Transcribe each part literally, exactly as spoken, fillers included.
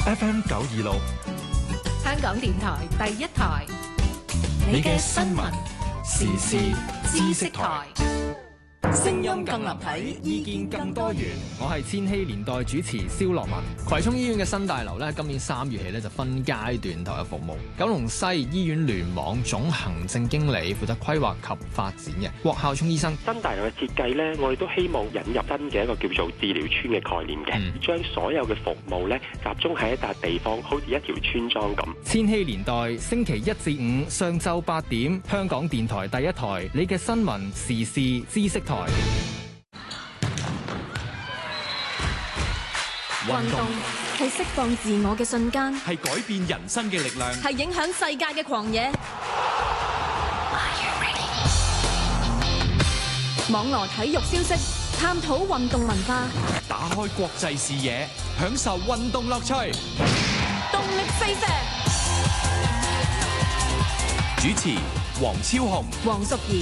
F M 九二六， 香港電台第一台，你嘅新聞時事知識台。 聲音更立體，意見更多元。 我係千禧年代主持蕭樂文。葵涌醫院嘅新大樓咧，今年三月起咧就分階段投入服務。九龍西醫院聯網總行政經理負責規劃及發展嘅郭孝聰醫生。 新大樓嘅設計咧，我哋都希望引入新嘅一個叫做治療村嘅概念嘅，嗯、將所有嘅服務咧集中喺一笪地方，好似一條村莊咁。 千禧年代星期一至五上晝八點，香港電台第一台，你嘅新聞時事知識台。 運動係釋放自我嘅瞬間， 係改變人生嘅力量， 係影響世界嘅狂野。網羅體育消息，探討運動文化， 打開國際視野，享受運動樂趣。 動力四射。 主持黃超雄、 黃淑儀。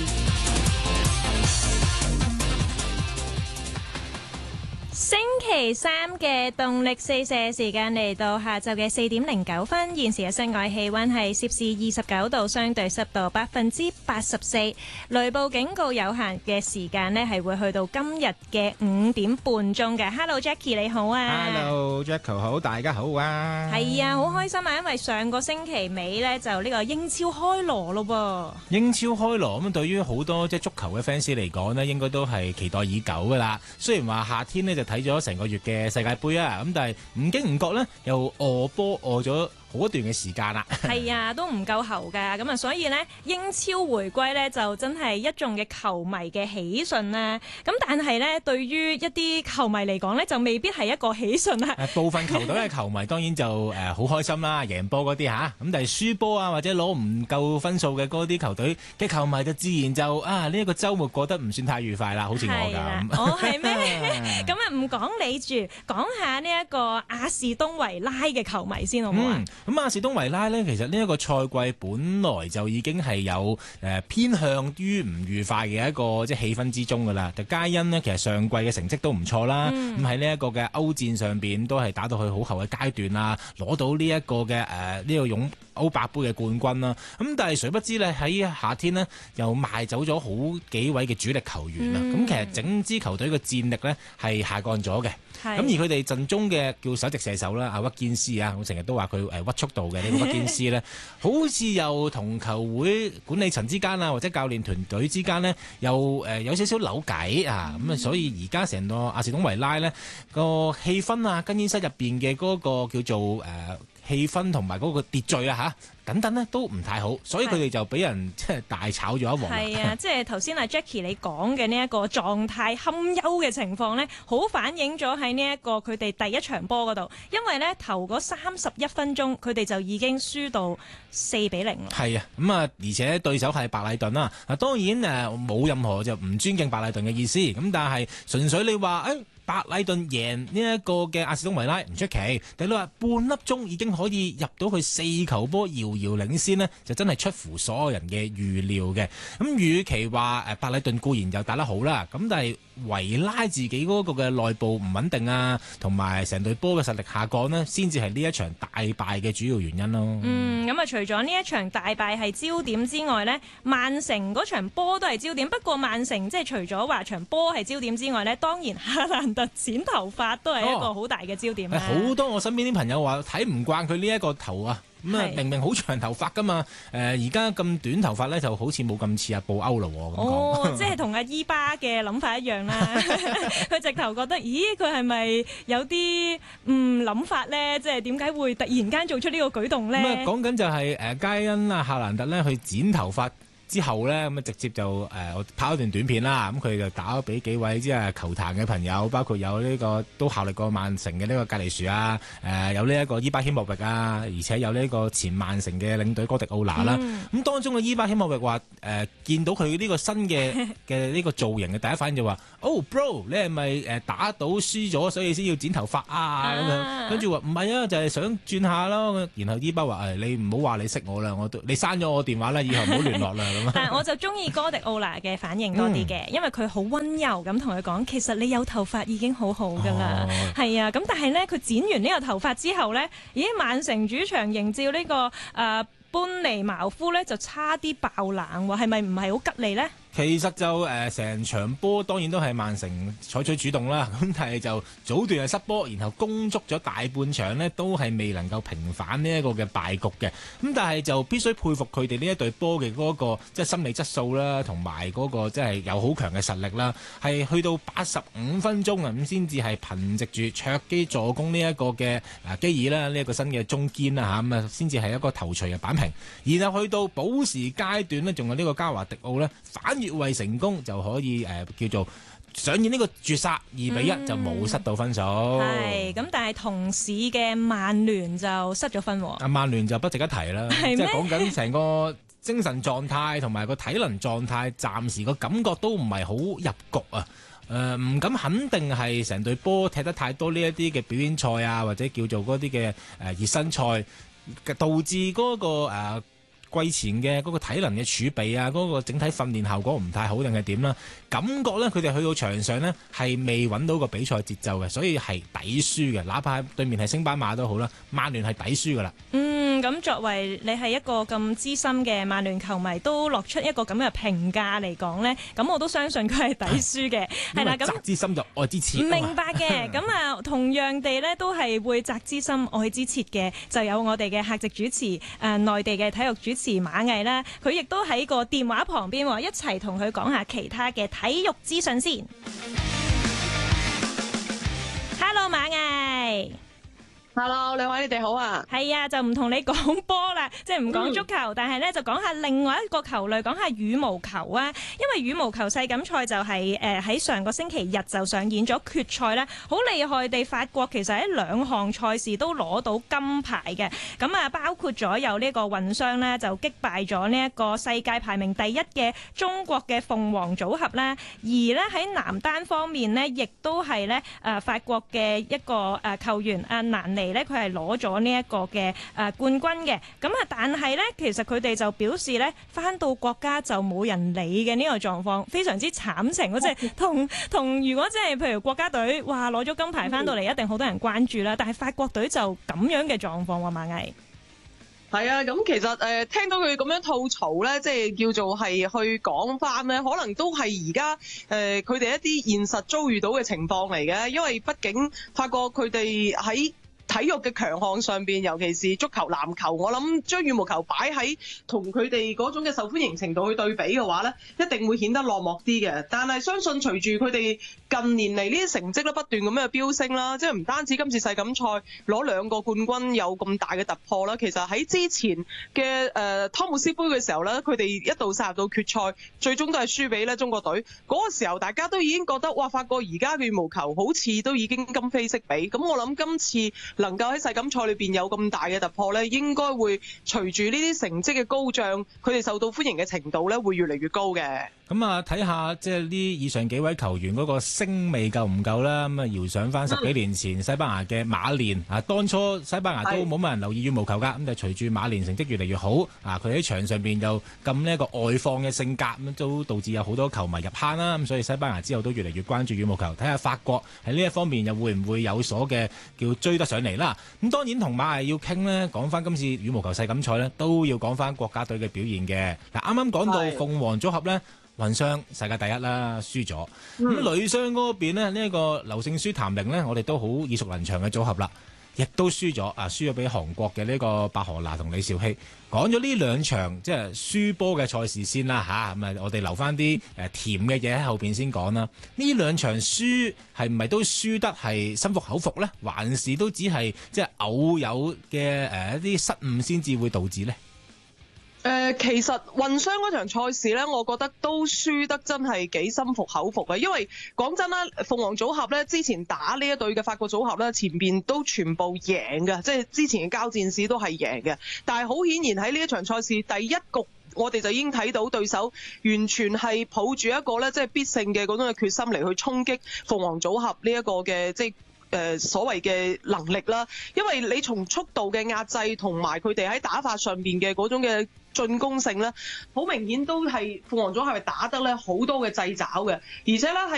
星期三嘅動力四射時間嚟到下晝嘅四點零九分，現時嘅室外氣溫係攝氏二十九度，相對濕度百分之八十四。雷暴警告有限嘅時間呢係會去到今日嘅五點半鐘嘅。Hello Jackie 你好啊 Hello Jackie 好，大家好啊。 係啊，好開心啊，因為上個星期尾呢，就呢個英超開鑼咯噃。 英超開鑼咁，對於好多即係足球嘅 fans 嚟講呢，應該都係期待已久噶啦。雖然話夏天呢就睇咗成個月嘅世界盃啊，咁但係唔經唔覺咧，又餓波餓咗好一段嘅時間啦。 係啊，都唔夠喉㗎，咁啊，所以呢，英超回歸呢，就真係一眾嘅球迷嘅喜訊啦。咁但係呢，對於一啲球迷嚟講呢，就未必係一個喜訊啦。 部分球隊嘅球迷當然就誒好開心啦，贏波嗰啲吓，咁但係輸波啊或者攞唔夠分數嘅嗰啲球隊嘅球迷就自然就啊呢一個週末過得唔算太愉快啦，好似我咁。 哦，係咩？咁啊唔講你住，講下呢一個阿士東維拉嘅球迷先好唔好啊？ 咁阿士東維拉呢，其實呢一個賽季本來就已經係有誒、呃、偏向於唔愉快嘅一個即係氣氛之中噶啦。就皆因呢，其實上季嘅成績都唔錯啦。咁喺呢一個嘅歐戰上邊都係打到去好後嘅階段啦，攞到呢一個嘅誒呢個勇歐霸盃嘅冠軍啦。咁但係誰不知呢，喺夏天呢，又賣走咗好幾位嘅主力球員啦。咁、嗯、其實整支球隊嘅戰力呢，係下降咗嘅。咁而佢哋陣中嘅叫首席射手啦，阿屈堅斯啊，我成日都話佢誒屈速度嘅呢個屈堅斯呢，好似又同球會管理層之間啊，或者教練團隊之間呢，又誒有少少扭計啊，咁啊，所以而家成個阿士東維拉呢個氣氛啊，更衣室入邊嘅嗰個叫做誒。呃氣氛同埋嗰個秩序啊嚇等等呢都唔太好，所以佢哋就俾人即係大炒咗一鑊。 係啊，即係頭先阿 Jackie 你講嘅呢一個狀態堪憂嘅情況呢，好反映咗喺呢一個佢哋第一場波嗰度，因為呢頭嗰三十一分鐘佢哋就已經輸到四比零啦。係啊，咁啊，而且對手係白禮頓啦。嗱，當然誒冇任何就唔尊敬白禮頓嘅意思，咁但係純粹你話誒。哎白禮頓贏呢一個嘅阿士東維拉唔出奇，但係你話半粒鐘已經可以入到去四球波遙遙領先呢，就真係出乎所有人嘅預料嘅。咁與其話誒白禮頓固然又打得好啦，咁但係維拉自己嗰個嘅內部唔穩定啊，同埋成隊波嘅實力下降呢，先至係呢一場大敗嘅主要原因咯。 嗯，咁啊，除咗呢一場大敗係焦點之外呢，曼城嗰場波都係焦點。不過曼城即係除咗話場波係焦點之外呢，當然哈蘭特剪頭髮都係一個好大嘅焦點啦。好、 哦、多我身邊啲朋友話睇唔慣佢呢一個頭啊。咁啊，明明好長頭髮噶嘛，誒而家咁短頭髮咧，就好似冇咁似阿布歐咯咁講。 哦，即係同阿伊巴嘅諗法一樣啦。佢直頭覺得，咦，佢係咪有啲嗯諗法咧？即係點解會突然間做出呢個舉動咧？咁啊， 講緊就係誒皆因啊夏蘭特咧去剪頭髮之後咧，咁啊直接就誒、呃、拍一段短片啦。咁佢就打俾幾位即係球壇嘅朋友，包括有呢、這個都效力過曼城嘅呢個格利殊啊，誒、呃、有呢一個伊巴希莫域啊，而且有呢個前曼城嘅領隊哥迪奧拿啦。咁、嗯、當中嘅伊巴希莫域話誒見到佢呢個新嘅嘅呢個造型嘅第一反應就話哦 bro 你係咪誒打到輸咗所以先要剪頭髮啊咁樣，跟住話唔係啊，就係、是、想轉下咯。然後伊巴話誒、哎、你唔好話你識我啦，我都你刪咗我電話啦，以後唔好聯絡啦。 咁啊。 但係我就中意哥迪奧拿嘅反應多啲嘅，嗯、因為佢好溫柔咁同佢講，其實你有頭髮已經好好㗎啦，係、哦、啊。咁但係咧，佢剪完呢個頭髮之後咧，咦？曼城主場迎召呢、呢個誒、呃、班尼茅夫咧，就差啲爆冷喎，係咪唔係好吉利咧？ 其實就誒成、呃、場波當然都係曼城採取主動啦，咁但係就早段係失波，然後攻足咗大半場呢，都係未能夠平反呢一個嘅敗局嘅。咁但係就必須佩服佢哋呢一隊波嘅嗰個即係心理質素啦，同埋嗰個即係有好強嘅實力啦。係去到八十五分鐘啊，咁先至係憑藉住卓基助攻呢一個嘅啊基爾啦，呢一個新嘅中堅啦嚇，咁啊先至係一個頭槌嘅扳平。然後去到補時階段呢，仲有呢個加華迪奧呢，反越位成功，就可以誒、呃、叫做上演呢個絕殺，二比一、嗯、就冇失到分數。 係咁，但係同市嘅曼聯就失咗分。啊， 曼聯就不值一提啦，即係講緊成個精神狀態同埋個體能狀態，暫時個感覺都唔係好入局啊。誒、呃，唔敢肯定係成隊波踢得太多呢一啲嘅表演賽啊，或者叫做嗰啲嘅誒熱身賽，導致嗰、那個誒。呃季前嘅嗰個體能嘅儲備啊，嗰、嗰個整體訓練效果唔太好定係點啦？感覺咧，佢哋去到場上呢係未揾到個比賽節奏嘅，所以係抵輸嘅。哪怕對面係升班馬都好啦，曼聯係抵輸噶啦。嗯， 咁作為你係一個咁資深嘅曼聯球迷，都落出一個咁嘅評價嚟講呢，咁我都相信佢係抵輸嘅。係啦，咁責之深就愛之切。 明白嘅。咁啊，同樣地呢，都係會責之深愛之切嘅，就有我哋嘅客席主持誒、呃、內地嘅體育主持馬毅啦，佢亦都喺個電話旁邊，一齊同佢講下其他嘅體育資訊先。Hello， 馬毅。 Hello， 兩位你哋好啊！ 係啊，就唔同你講波啦，即係唔講足球，嗯、但係咧就講下另外一個球類，講下羽毛球啊。因為羽毛球世錦賽就係誒喺上個星期日就上演咗決賽咧，好厲害地，法國其實喺兩項賽事都攞到金牌嘅。咁啊，包括咗有呢個混雙咧，就擊敗咗呢一個世界排名第一嘅中國嘅鳳凰組合啦。而咧喺男單方面呢，亦都係咧誒法國嘅一個誒球員阿蘭尼。咧佢係攞咗呢一個嘅誒冠軍嘅，咁啊但係咧其實佢哋就表示咧返到國家就冇人理嘅呢個狀況，非常之慘情。即係同同如果即係譬如國家隊哇攞咗金牌返到嚟，一定好多人關注啦，但係法國隊就咁樣嘅狀況喎，馬毅。 係啊，咁其實誒、呃、聽到佢咁樣吐槽咧，即係叫做係去講翻咧，可能都係而家誒佢哋一啲現實遭遇到嘅情況嚟嘅，因為畢竟法國佢哋喺體育嘅強項上邊，尤其是足球、籃球，我諗將羽毛球擺喺同佢哋嗰種嘅受歡迎程度去對比嘅話咧，一定會顯得落寞啲嘅。但係相信隨住佢哋近年嚟呢啲成績咧不斷咁樣飆升啦，即係唔單止今次世錦賽攞兩個冠軍有咁大嘅突破啦，其實喺之前嘅誒、呃、湯姆斯杯嘅時候咧，佢哋一度殺入到決賽，最終都係輸俾咧中國隊。嗰、那個時候大家都已經覺得哇，法國而家嘅羽毛球好似都已經今非昔比。咁我諗今次能夠喺世錦賽裏邊有咁大嘅突破咧，應該會隨住呢啲成績嘅高漲，佢哋受到歡迎嘅程度咧會越嚟越高嘅。 咁啊，睇下即係呢以上幾位球員嗰個聲味夠唔夠啦？咁啊，遙想翻十幾年前西班牙嘅馬連啊，當初西班牙都冇乜人留意羽毛球噶，咁就隨住馬連成績越嚟越好啊，佢喺場上邊又咁呢一個外放嘅性格，咁都導致有好多球迷入坑啦。咁所以西班牙之後都越嚟越關注羽毛球，睇下法國喺呢一方面又會唔會有所嘅叫追得上嚟啦。咁當然同馬係要傾呢，講翻今次羽毛球世錦賽呢，都要講翻國家隊嘅表現嘅。嗱，啱啱講到鳳凰組合呢，混雙世界第一啦，輸咗。咁、嗯、女雙嗰邊呢，呢、這、一個劉聖書譚玲呢，我哋都好耳熟能詳嘅組合啦，亦都輸咗啊，輸咗俾韓國嘅呢個白河娜同李兆熙。講咗呢兩場即係輸波嘅賽事先啦吓，咁啊我哋留翻啲誒甜嘅嘢喺後邊先講啦。呢兩場輸係唔係都輸得係心服口服呢？還是都只係即係偶有嘅誒一啲失誤先至會導致呢？ 誒、呃，其實混雙嗰場賽事咧，我覺得都輸得真係幾心服口服嘅，因為講真啦，鳳凰組合咧之前打呢一隊嘅法國組合咧，前邊都全部贏嘅，即係之前嘅交戰史都係贏嘅。但係好顯然喺呢一場賽事第一局，我哋就已經睇到對手完全係抱住一個咧即係必勝嘅嗰種嘅決心嚟去衝擊鳳凰組合呢一個嘅即係。誒、呃、所謂嘅能力啦，因為你從速度嘅壓制同埋佢哋喺打法上邊嘅嗰種嘅進攻性咧，好明顯都係鳳凰組係咪打得咧好多嘅掣肘嘅，而且咧喺